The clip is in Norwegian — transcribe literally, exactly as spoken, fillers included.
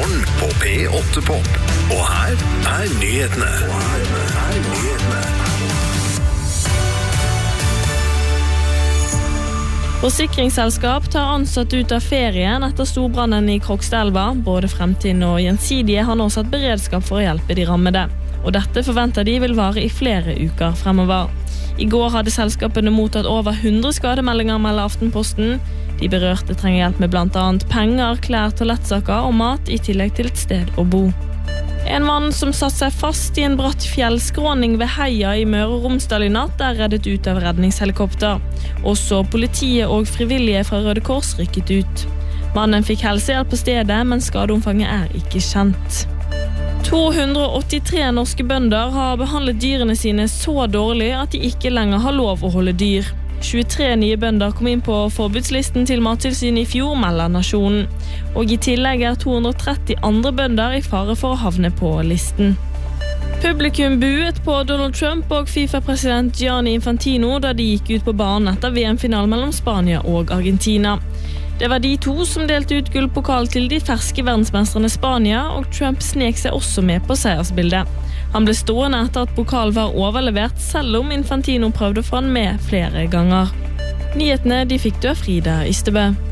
Morgen på P åtte Pop. Og her er nyhetene. Og her er nyhetene. Forsikringsselskap tar ansatt ut av ferien etter storbrannen i Krokstadelva. Både Fremtind og Gjensidige har nå satt beredskap for å hjelpe de rammede. Og dette forventer de vil vare i flere uker fremover. I går hadde selskapene mottatt over hundre skademeldinger, melder Aftenposten. De berørte trenger hjelp med blant annet penger, klær, toalettsaker og mat, i tillegg til et sted å bo. En mann som satt seg fast i en bratt fjellskråning ved Heia i Møre og Romsdal i natt er reddet ut av redningshelikopter. Også politiet og frivillige fra Røde Kors rykket ut. Mannen fikk helsehjelp på stedet, men skadeomfanget er ikke kjent. to hundre og åttitre norske bønder har behandlet dyrene sine så dårlig at de ikke lenger har lov å holde dyr. tjuetre nye bønder kom inn på forbudslisten til Mattilsynet i fjor, melder Nasjonen. Og i tillegg er to hundre og tretti andre bønder i fare for å havne på listen. Publikum buet på Donald Trump og FIFA-president Gianni Infantino da de gikk ut på banen etter V M-finalen mellom Spania og Argentina. Det var de to som delte ut gullpokal til de ferske verdensmestrene Spania, og Trump snek seg også med på seiersbildet. Han ble stående etter at pokal var overlevert, selv om Infantino prøvde å få han med flere ganger. Nyhetene de fikk du av Frida Ystebø.